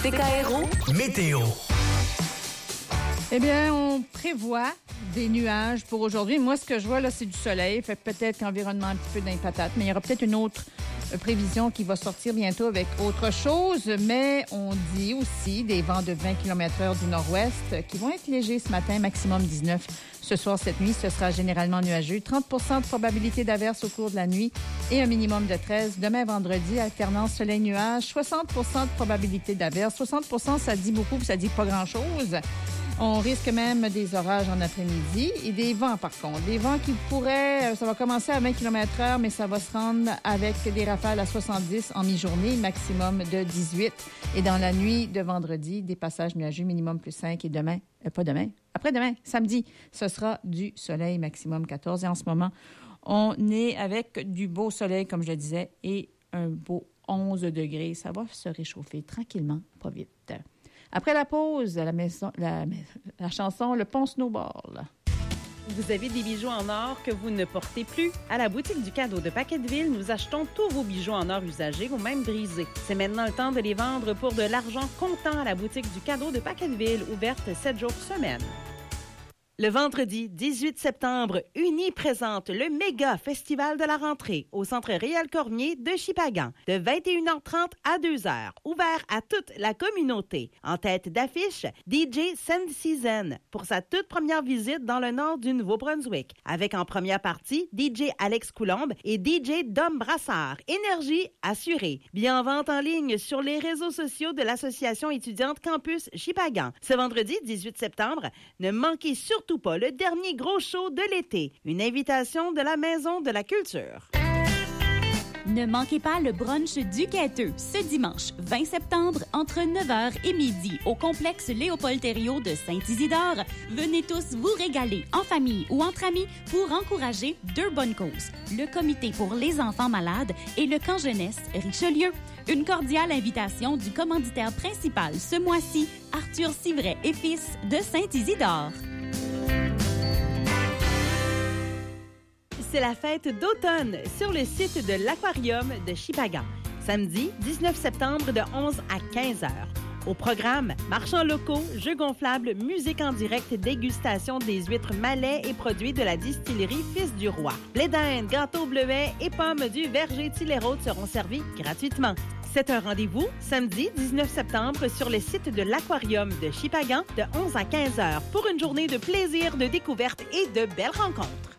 DKRO Météo. Eh bien, on prévoit des nuages pour aujourd'hui. Moi, ce que je vois, là, c'est du soleil. Fait peut-être qu'environnement un petit peu d'impatate, mais il y aura peut-être une autre prévision qui va sortir bientôt avec autre chose. Mais on dit aussi des vents de 20 km/h du nord-ouest qui vont être légers ce matin, maximum 19. Ce soir, cette nuit, ce sera généralement nuageux. 30 de probabilité d'averse au cours de la nuit et un minimum de 13. Demain, vendredi, alternance soleil-nuage. 60 de probabilité d'averse. 60 ça dit beaucoup, puis ça dit pas grand-chose. On risque même des orages en après-midi et des vents, par contre. Des vents qui pourraient... Ça va commencer à 20 km/h, mais ça va se rendre avec des rafales à 70 en mi-journée, maximum de 18. Et dans la nuit de vendredi, des passages nuageux, minimum plus 5. Et demain, pas demain, après-demain, samedi, ce sera du soleil, maximum 14. Et en ce moment, on est avec du beau soleil, comme je le disais, et un beau 11 degrés. Ça va se réchauffer tranquillement, pas vite. Après la pause, la chanson « Le Pont Snowball ». Vous avez des bijoux en or que vous ne portez plus? À la boutique du cadeau de Packetteville, nous achetons tous vos bijoux en or usagés ou même brisés. C'est maintenant le temps de les vendre pour de l'argent comptant à la boutique du cadeau de Packetteville, ouverte 7 jours semaine. Le vendredi 18 septembre, Uni présente le méga festival de la rentrée au Centre Réal Cormier de Shippagan, de 21h30 à 2h, ouvert à toute la communauté. En tête d'affiche, DJ Sand Season pour sa toute première visite dans le nord du Nouveau-Brunswick, avec en première partie DJ Alex Coulombe et DJ Dom Brassard. Énergie assurée. Bien en vente en ligne sur les réseaux sociaux de l'Association étudiante Campus Shippagan. Ce vendredi 18 septembre, ne manquez surtout pas le dernier gros show de l'été. Une invitation de la Maison de la Culture. Ne manquez pas le brunch du Quêteux, ce dimanche 20 septembre, entre 9h et midi, au complexe Léopold-Thériault de Saint-Isidore. Venez tous vous régaler, en famille ou entre amis, pour encourager deux bonnes causes. Le Comité pour les enfants malades et le Camp jeunesse Richelieu. Une cordiale invitation du commanditaire principal ce mois-ci, Arthur Civray et Fils de Saint-Isidore. C'est la fête d'automne sur le site de l'Aquarium de Shippagan. Samedi 19 septembre de 11 à 15 heures. Au programme, marchands locaux, jeux gonflables, musique en direct, dégustation des huîtres Malais et produits de la distillerie Fils du Roi. Blé d'Inde, gâteau bleuet et pommes du verger Tillérôde seront servis gratuitement. C'est un rendez-vous samedi 19 septembre sur le site de l'Aquarium de Shippagan de 11 à 15 heures pour une journée de plaisir, de découverte et de belles rencontres.